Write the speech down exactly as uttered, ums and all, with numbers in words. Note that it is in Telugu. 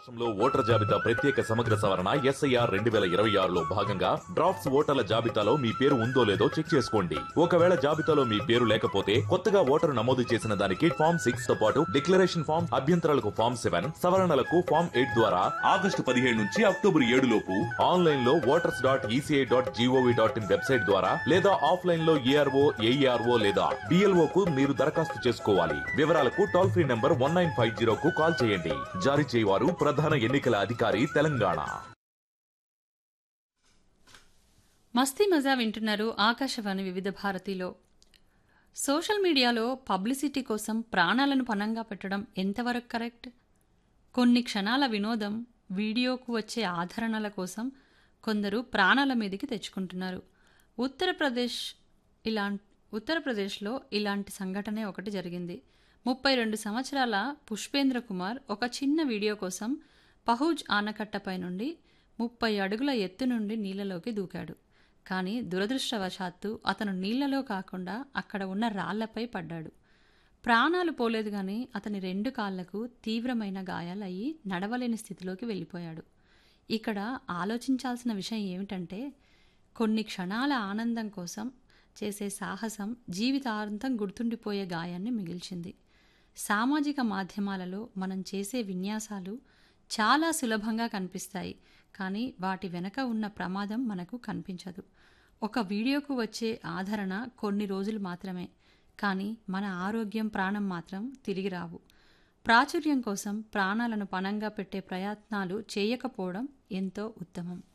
రాష్ట్రంలో ఓటర్ జాబితా ప్రత్యేక సమగ్ర సవరణ ఎస్ఐఆర్ రెండు వేల ఇరవై ఆరులో భాగంగా డ్రాఫ్ట్స్ ఓటర్ల జాబితాలో మీ పేరు ఉందో లేదో చెక్ చేసుకోండి. ఒకవేళ జాబితాలో మీ పేరు లేకపోతే కొత్తగా ఓటరు నమోదు చేసిన దానికి ఫామ్ సిక్స్ తో పాటు డిక్లరేషన్ ఫామ్, అభ్యంతరాలకు ఫామ్ సెవెన్, సవరణలకు ఫామ్ ఎయిట్ ద్వారా ఆగస్టు పదిహేడు నుంచి అక్టోబర్ ఏడు లోపు ఆన్లైన్ లో voters dot ECI dot GOV dot in website ద్వారా లేదా ఆఫ్లైన్ లో ఏఆర్ఓ ఏఈఆర్ఓ లేదా బిఎల్ఓ కు మీరు దరఖాస్తు చేసుకోవాలి. వివరాలకు toll free number one nine five zero కు కాల్ చేయండి. జారీ చేయవారు ప్రధాన ఎన్నికల అధికారి తెలంగాణ. మస్తీ మజా వింటున్నారు ఆకాశవాణి వివిధ భారతిలో. సోషల్ మీడియాలో పబ్లిసిటీ కోసం ప్రాణాలను పణంగా పెట్టడం ఎంతవరకు కరెక్ట్? కొన్ని క్షణాల వినోదం, వీడియోకు వచ్చే ఆదరణల కోసం కొందరు ప్రాణాల మీదికి తెచ్చుకుంటున్నారు. ఉత్తరప్రదేశ్ ఇలా ఉత్తరప్రదేశ్లో ఇలాంటి సంఘటనే ఒకటి జరిగింది. ముప్పై రెండు సంవత్సరాల పుష్పేంద్ర కుమార్ ఒక చిన్న వీడియో కోసం పహూజ్ ఆనకట్టపై నుండి ముప్పై అడుగుల ఎత్తు నుండి నీళ్లలోకి దూకాడు. కానీ దురదృష్టవశాత్తు అతను నీళ్లలో కాకుండా అక్కడ ఉన్న రాళ్లపై పడ్డాడు. ప్రాణాలు పోలేదు కానీ అతని రెండు కాళ్లకు తీవ్రమైన గాయాలయ్యి నడవలేని స్థితిలోకి వెళ్ళిపోయాడు. ఇక్కడ ఆలోచించాల్సిన విషయం ఏమిటంటే, కొన్ని క్షణాల ఆనందం కోసం చేసే సాహసం జీవితాంతం గుర్తుండిపోయే గాయాన్ని మిగిల్చింది. సామాజిక మాధ్యమాలలో మనం చేసే విన్యాసాలు చాలా సులభంగా కనిపిస్తాయి, కానీ వాటి వెనక ఉన్న ప్రమాదం మనకు కనిపించదు. ఒక వీడియోకు వచ్చే ఆదరణ కొన్ని రోజులు మాత్రమే, కానీ మన ఆరోగ్యం, ప్రాణం మాత్రం తిరిగి రావు. ప్రాచుర్యం కోసం ప్రాణాలను పణంగా పెట్టే ప్రయత్నాలు చేయకపోవడం ఎంతో ఉత్తమం.